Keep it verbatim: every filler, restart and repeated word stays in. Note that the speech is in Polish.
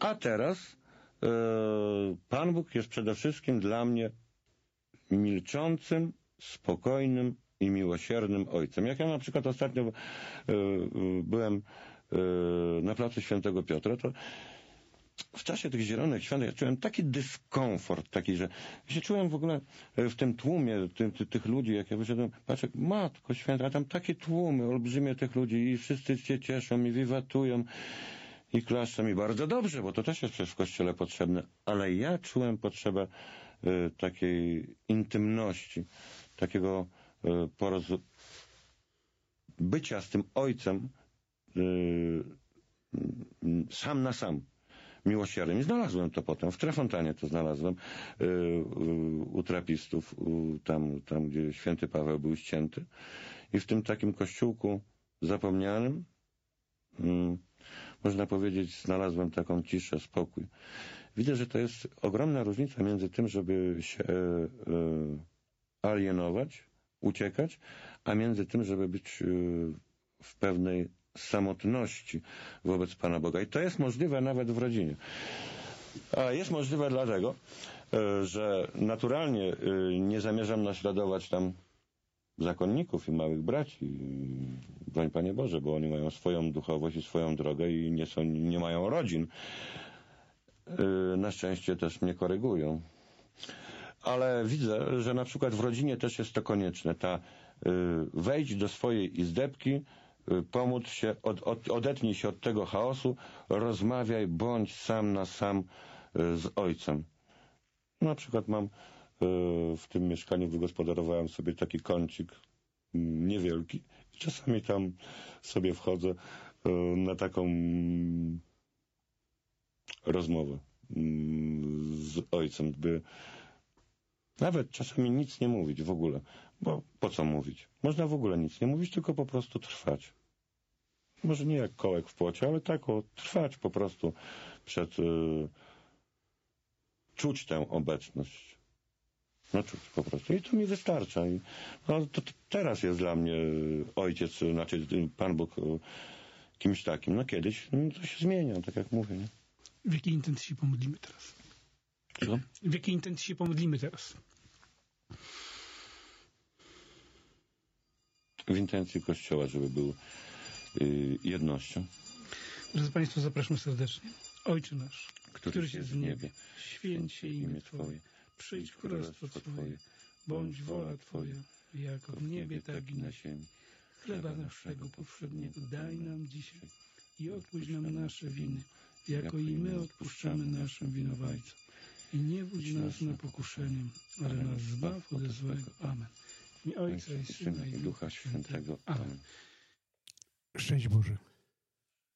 A teraz e, Pan Bóg jest przede wszystkim dla mnie milczącym, spokojnym i miłosiernym Ojcem. Jak ja na przykład ostatnio e, byłem e, na placu Świętego Piotra, to w czasie tych zielonych świąt ja czułem taki dyskomfort, taki, że ja się czułem w ogóle w tym tłumie ty, ty, tych ludzi, jak ja wyszedłem, patrzę, Matko Święta, a tam takie tłumy olbrzymie tych ludzi i wszyscy się cieszą i wiwatują i klaszczą i bardzo dobrze, bo to też jest przecież w Kościele potrzebne, ale ja czułem potrzebę y, takiej intymności, takiego y, porozu- bycia z tym Ojcem y, y, sam na sam. Miłosiernym. I znalazłem to potem. W Trefontanie to znalazłem. Yy, yy, u trapistów, u, tam, tam, gdzie święty Paweł był ścięty. I w tym takim kościółku zapomnianym, yy, można powiedzieć, znalazłem taką ciszę, spokój. Widzę, że to jest ogromna różnica między tym, żeby się yy, alienować, uciekać, a między tym, żeby być yy, w pewnej samotności wobec Pana Boga. I to jest możliwe nawet w rodzinie. A jest możliwe dlatego, że naturalnie nie zamierzam naśladować tam zakonników i małych braci. Broń Panie Boże, bo oni mają swoją duchowość i swoją drogę i nie, są, nie mają rodzin. Na szczęście też mnie korygują. Ale widzę, że na przykład w rodzinie też jest to konieczne. Ta wejdź do swojej izdebki, pomóc się, od, od, odetnij się od tego chaosu, rozmawiaj, bądź sam na sam z Ojcem. Na przykład mam w tym mieszkaniu, wygospodarowałem sobie taki kącik niewielki i czasami tam sobie wchodzę na taką rozmowę z Ojcem, by nawet czasami nic nie mówić w ogóle, bo po co mówić? Można w ogóle nic nie mówić, tylko po prostu trwać. Może nie jak kołek w płocie, ale tak o, trwać po prostu przed... Yy, czuć tę obecność. No czuć po prostu. I to mi wystarcza. I, no, to, to teraz jest dla mnie Ojciec, znaczy Pan Bóg kimś takim. No kiedyś no, to się zmienia, tak jak mówię. Nie? W jakiej intencji się pomodlimy teraz? Co? W jakiej intencji się pomodlimy teraz? W intencji Kościoła, żeby był yy, jednością. Drodzy Państwo, zapraszam serdecznie. Ojcze nasz, Któryś któryś jest w niebie, święć się imię Twoje, przyjdź królestwo Twoje, bądź wola Twoja, jako w niebie, tak i na ziemi. Chleba naszego powszedniego daj nam dzisiaj i odpuść nam nasze winy, jako i my odpuszczamy naszym winowajcom. I nie wódź nas na pokuszenie, ale nas zbaw ode złego. Amen. W imię Ojca i Syna i Ducha Świętego. Amen. Szczęść Boże.